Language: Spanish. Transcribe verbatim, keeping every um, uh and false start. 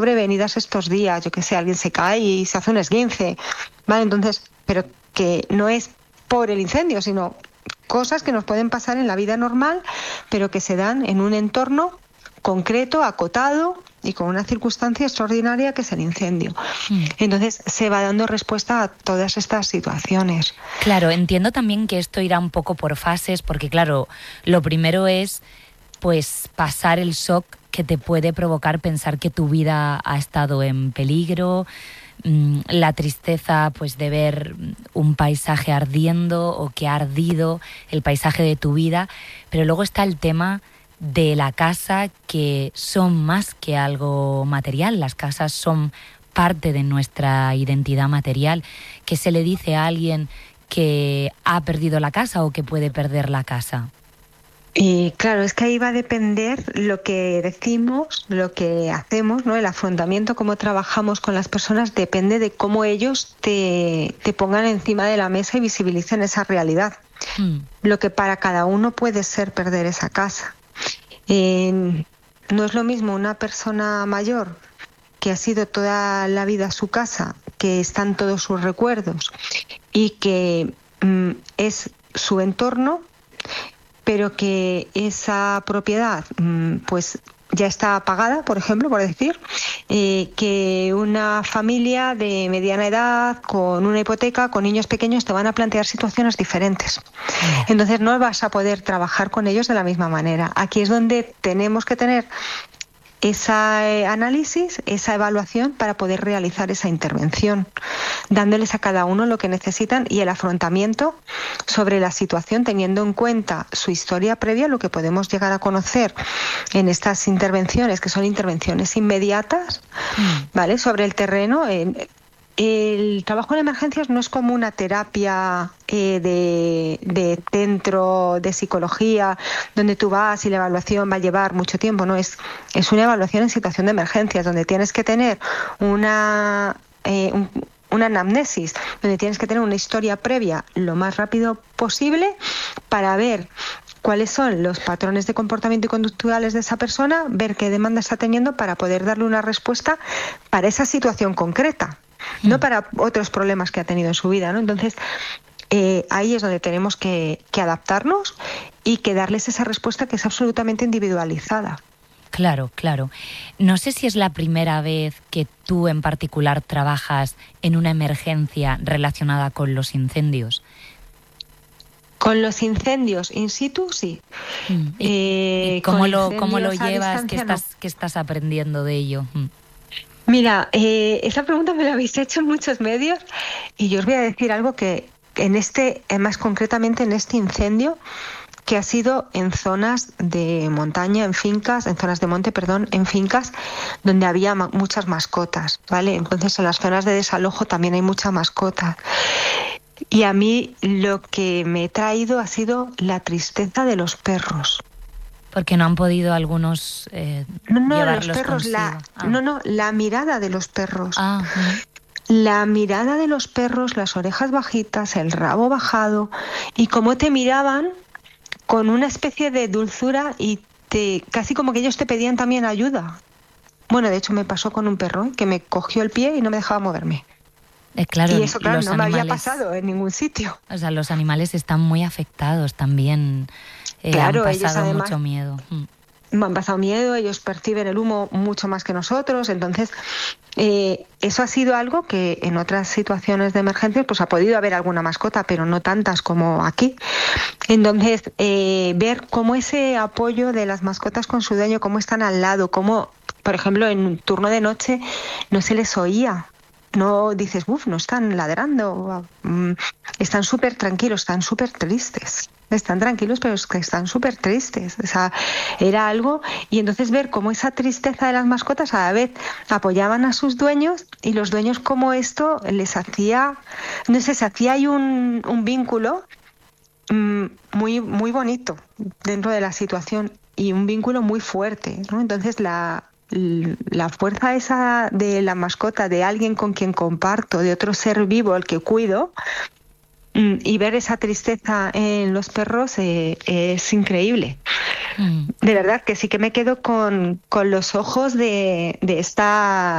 sobrevenidas estos días, yo que sé, alguien se cae y se hace un esguince, ¿vale? Entonces, pero que no es por el incendio, sino cosas que nos pueden pasar en la vida normal, pero que se dan en un entorno concreto, acotado y con una circunstancia extraordinaria que es el incendio. Mm. Entonces se va dando respuesta a todas estas situaciones. Claro, entiendo también que esto irá un poco por fases, porque claro, lo primero es pues pasar el shock que te puede provocar pensar que tu vida ha estado en peligro, la tristeza pues de ver un paisaje ardiendo o que ha ardido el paisaje de tu vida, pero luego está el tema de la casa, que son más que algo material. Las casas son parte de nuestra identidad material. ¿Qué se le dice a alguien que ha perdido la casa o que puede perder la casa? Y claro, es que ahí va a depender lo que decimos, lo que hacemos, ¿no? El afrontamiento, cómo trabajamos con las personas, depende de cómo ellos te, te pongan encima de la mesa y visibilicen esa realidad. Mm. Lo que para cada uno puede ser perder esa casa. Eh, no es lo mismo una persona mayor que ha sido toda la vida su casa, que están todos sus recuerdos y que mm, es su entorno, pero que esa propiedad pues ya está pagada, por ejemplo, por decir, eh, que una familia de mediana edad, con una hipoteca, con niños pequeños, te van a plantear situaciones diferentes. Entonces no vas a poder trabajar con ellos de la misma manera. Aquí es donde tenemos que tener ese análisis, esa evaluación para poder realizar esa intervención, dándoles a cada uno lo que necesitan y el afrontamiento sobre la situación, teniendo en cuenta su historia previa, lo que podemos llegar a conocer en estas intervenciones, que son intervenciones inmediatas, ¿vale? Sobre el terreno. Eh, El trabajo en emergencias no es como una terapia eh, de, de centro de psicología donde tú vas y la evaluación va a llevar mucho tiempo, no, es, es una evaluación en situación de emergencias donde tienes que tener una, eh, un, una anamnesis, donde tienes que tener una historia previa lo más rápido posible para ver cuáles son los patrones de comportamiento y conductuales de esa persona, ver qué demanda está teniendo para poder darle una respuesta para esa situación concreta. No para otros problemas que ha tenido en su vida, ¿no? Entonces, eh, ahí es donde tenemos que, que adaptarnos y que darles esa respuesta que es absolutamente individualizada. Claro, claro. No sé si es la primera vez que tú en particular trabajas en una emergencia relacionada con los incendios. Con los incendios in situ, sí. Mm. ¿Y, eh, ¿y cómo, lo, ¿Cómo lo llevas? ¿Qué estás, no. ¿Qué estás aprendiendo de ello? Mm. Mira, eh, esa pregunta me la habéis hecho en muchos medios y yo os voy a decir algo que en este, más concretamente en este incendio, que ha sido en zonas de montaña, en fincas, en zonas de monte, perdón, en fincas donde había ma- muchas mascotas, ¿vale? Entonces en las zonas de desalojo también hay mucha mascota. Y a mí lo que me he traído ha sido la tristeza de los perros. Porque no han podido algunos eh, no, no, llevarlos los perros, consigo. la, Ah. no, no, la mirada de los perros. Ah, uh-huh. La mirada de los perros, las orejas bajitas, el rabo bajado y cómo te miraban con una especie de dulzura y te casi como que ellos te pedían también ayuda. Bueno, de hecho me pasó con un perro ¿eh? que me cogió el pie y no me dejaba moverme. Eh, claro, y eso, claro, no animales, me había pasado en ningún sitio. O sea, los animales están muy afectados también. Eh, claro, han pasado ellos además, mucho miedo. Mm. Han pasado miedo, ellos perciben el humo mucho más que nosotros, entonces eh, eso ha sido algo que en otras situaciones de emergencia pues ha podido haber alguna mascota, pero no tantas como aquí. Entonces, eh, ver cómo ese apoyo de las mascotas con su dueño, cómo están al lado, cómo, por ejemplo, en un turno de noche no se les oía. No dices, uff, no están ladrando, están súper tranquilos, están súper tristes. Están tranquilos, pero es que están súper tristes. O sea, era algo... Y entonces ver cómo esa tristeza de las mascotas a la vez apoyaban a sus dueños y los dueños como esto les hacía... No sé, se hacía ahí un, un vínculo mmm, muy, muy bonito dentro de la situación y un vínculo muy fuerte, ¿no? Entonces la... la fuerza esa de la mascota, de alguien con quien comparto, de otro ser vivo al que cuido, y ver esa tristeza en los perros eh, es increíble. De verdad que sí que me quedo con, con los ojos de, de esta